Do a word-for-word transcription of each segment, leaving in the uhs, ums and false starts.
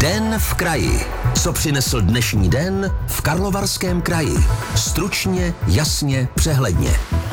Den v kraji. Co přinesl dnešní den v Karlovarském kraji? Stručně, jasně, přehledně.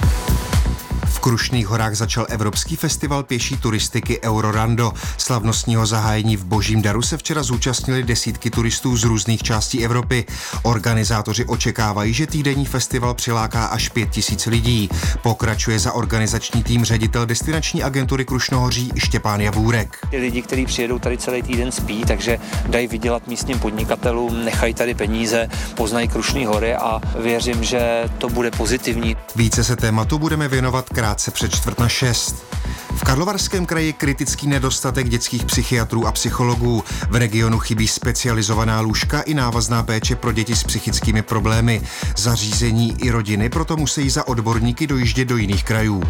V Krušných horách začal Evropský festival pěší turistiky Eurorando. Slavnostního zahájení v Božím daru se včera zúčastnili desítky turistů z různých částí Evropy. Organizátoři očekávají, že týdenní festival přiláká až pět tisíc lidí. Pokračuje za organizační tým ředitel destinační agentury Krušnohoří Štěpán Javůrek. Lidi, kteří přijedou tady celý týden spí, takže dají vydělat místním podnikatelům, nechají tady peníze, poznají Krušné hory a věřím, že to bude pozitivní. Více se tématu budeme věnovat krátce před čtvrt na šest. V Karlovarském kraji kritický nedostatek dětských psychiatrů a psychologů. V regionu chybí specializovaná lůžka i návazná péče pro děti s psychickými problémy. Zařízení i rodiny proto musí za odborníky dojíždět do jiných krajů.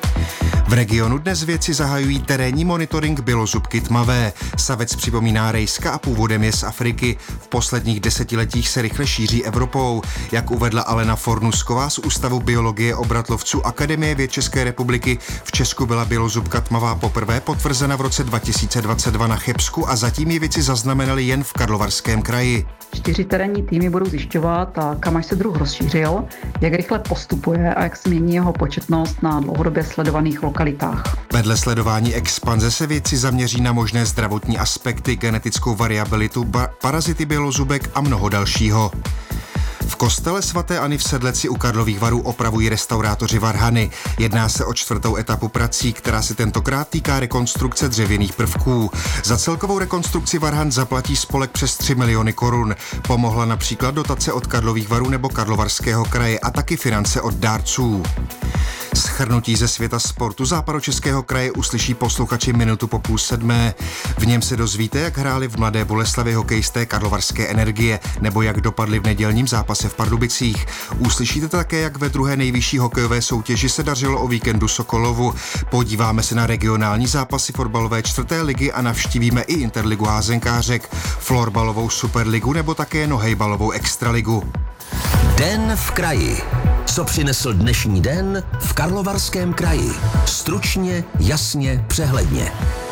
V regionu dnes vědci zahajují terénní monitoring bělozubky tmavé. Savec připomíná rejska a původem je z Afriky. V posledních desetiletích se rychle šíří Evropou. Jak uvedla Alena Fornusková z Ústavu biologie obratlovců Akademie věd České republiky, v Česku byla bělozubka tmavá poprvé potvrzena v roce dva tisíce dvacet dva na Chebsku a zatím ji vědci zaznamenali jen v Karlovarském kraji. Čtyři terénní týmy budou zjišťovat, kam až se druh rozšířil, jak rychle postupuje a jak se mění jeho početnost na dlouhodobě sledovaných lokalitách. Vedle sledování expanze se vědci zaměří na možné zdravotní aspekty, genetickou variabilitu, ba- parazity bělozubek a mnoho dalšího. V kostele svaté Anny v Sedleci u Karlových Varů opravují restaurátoři varhany. Jedná se o čtvrtou etapu prací, která se tentokrát týká rekonstrukce dřevěných prvků. Za celkovou rekonstrukci varhan zaplatí spolek přes tři miliony korun. Pomohla například dotace od Karlových Varů nebo Karlovarského kraje a taky finance od dárců. Shrnutí ze světa sportu Západočeského kraje uslyší posluchači minutu po půl sedmé. V něm se dozvíte, jak hráli v Mladé Boleslavi hokejisté Karlovarské Energie nebo jak dopadli v nedělním zápase v Pardubicích. Uslyšíte také, jak ve druhé nejvyšší hokejové soutěži se dařilo o víkendu Sokolovu. Podíváme se na regionální zápasy fotbalové čtvrté ligy a navštívíme i Interligu házenkářek, florbalovou superligu nebo také nohejbalovou extraligu. Den v kraji. Co přinesl dnešní den v Karlovarském kraji? Stručně, jasně, přehledně.